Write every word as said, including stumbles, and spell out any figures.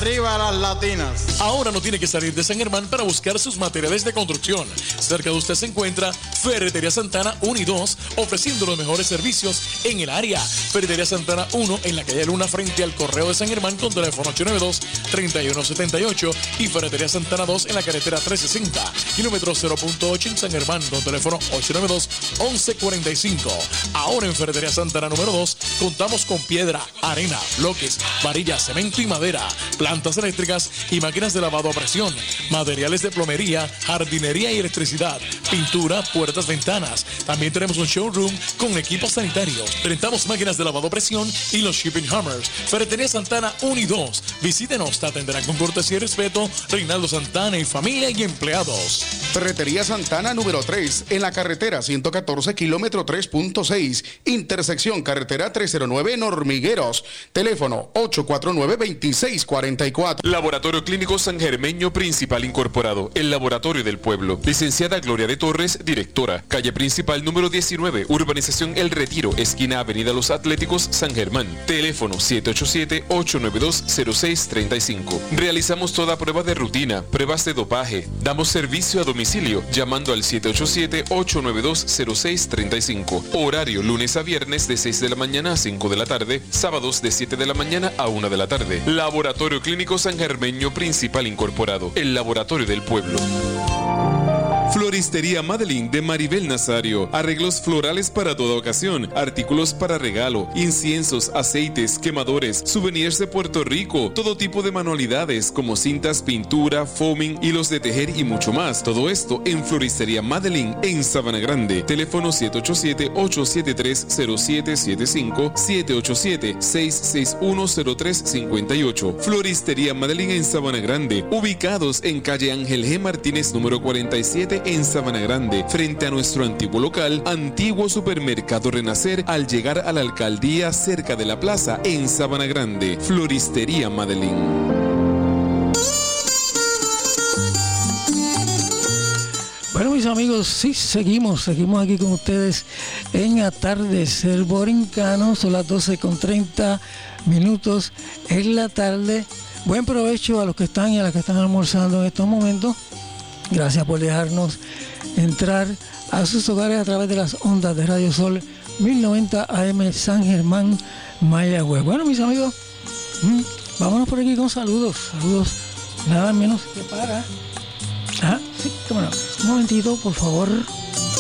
arriba las latinas. Ahora no tiene que salir de San Germán para buscar sus materiales de construcción. Cerca de usted se encuentra Ferretería Santana uno y dos, ofreciendo los mejores servicios en el área. Ferretería Santana uno en la calle Luna frente al Correo de San Germán con teléfono ocho nueve dos, tres uno siete ocho y Ferretería Santana dos en la carretera trescientos sesenta, kilómetro cero punto ocho en San Germán con teléfono ocho nueve dos, once cuarenta y cinco. Ahora en Ferretería Santana número dos contamos con piedra, arena, bloques, varillas, cemento y madera, plantas eléctricas y máquinas de lavado a presión, materiales de plomería, jardinería y electricidad, pintura, puertas, ventanas. También tenemos un showroom con equipos sanitarios. Rentamos máquinas de lavado a presión y los shipping hammers. Ferretería Santana uno y dos. Visítenos, te atenderán con cortesía y respeto. Reinaldo Santana y familia y empleados. Ferretería Santana número tres en la carretera ciento catorce, kilómetro tres punto seis, intersección carretera trescientos nueve en Hormigueros. Teléfono ocho cuatro nueve, dos seis cuatro cuatro. Laboratorio Clínico San Germeño Principal Incorporado, el laboratorio del pueblo. Licenciada Gloria de Torres, directora. Calle Principal número diecinueve, Urbanización El Retiro, esquina Avenida Los Atléticos, San Germán. Teléfono siete ocho siete, ocho nueve dos, cero seis tres cinco. Realizamos toda prueba de rutina, pruebas de dopaje. Damos servicio a domicilio llamando al siete ocho siete, ocho nueve dos, cero seis tres cinco. Horario lunes a viernes de seis de la mañana a cinco de la tarde, sábados de siete de la mañana a una de la tarde. Laboratorio Clínico San Germeño Principal Incorporado, el laboratorio del pueblo. Floristería Madeline de Maribel Nazario. Arreglos florales para toda ocasión, artículos para regalo, inciensos, aceites, quemadores, souvenirs de Puerto Rico, todo tipo de manualidades como cintas, pintura, foaming, hilos de tejer y mucho más. Todo esto en Floristería Madeline en Sabana Grande. Teléfono siete ocho siete, ocho siete tres, cero siete siete cinco, siete ocho siete, seis seis uno, cero tres cinco ocho. Floristería Madeline en Sabana Grande, ubicados en calle Ángel G. Martínez número cuarenta y siete en Sabana Grande, frente a nuestro antiguo local, antiguo supermercado Renacer, al llegar a la alcaldía cerca de la plaza en Sabana Grande. Floristería Madeline. Bueno, mis amigos, sí, seguimos, seguimos aquí con ustedes en Atardecer Borincano. Son las doce con treinta minutos en la tarde. Buen provecho a los que están y a las que están almorzando en estos momentos. Gracias por dejarnos entrar a sus hogares a través de las ondas de Radio Sol mil noventa A M San Germán, Mayagüez. Bueno, mis amigos, mmm, vámonos por aquí con saludos. Saludos nada menos que para... Ah, sí, cómo no. Un momentito, por favor.